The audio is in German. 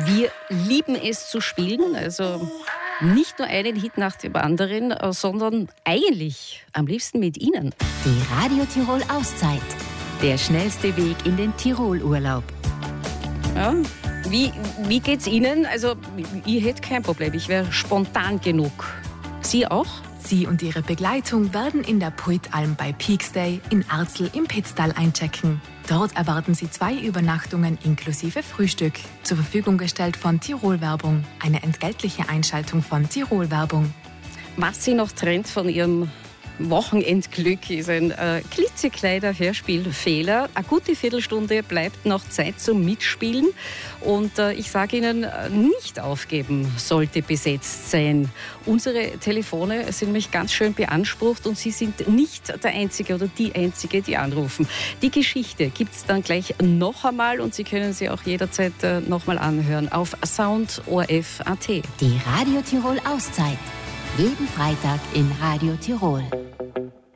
Wir lieben es zu spielen, also nicht nur einen Hit nach dem anderen, sondern eigentlich am liebsten mit Ihnen. Die Radio Tirol Auszeit. Der schnellste Weg in den Tirolurlaub. Ja, wie geht's Ihnen? Also ich hätte kein Problem, ich wäre spontan genug. Sie auch? Sie und ihre Begleitung werden in der Puitalm bei Peaksday in Arzl im Pitztal einchecken. Dort erwarten Sie 2 Übernachtungen inklusive Frühstück. Zur Verfügung gestellt von Tirol Werbung. Eine entgeltliche Einschaltung von Tirol Werbung. Was Sie noch trennt von Ihrem Wochenendglück ist ein klitzekleiner Hörspielfehler. Eine gute Viertelstunde bleibt noch Zeit zum Mitspielen. Und ich sage Ihnen, nicht aufgeben sollte besetzt sein. Unsere Telefone sind nämlich ganz schön beansprucht und Sie sind nicht der Einzige oder die Einzige, die anrufen. Die Geschichte gibt es dann gleich noch einmal und Sie können sie auch jederzeit noch mal anhören auf soundorf.at. Die Radio Tirol Auszeit. Jeden Freitag in Radio Tirol.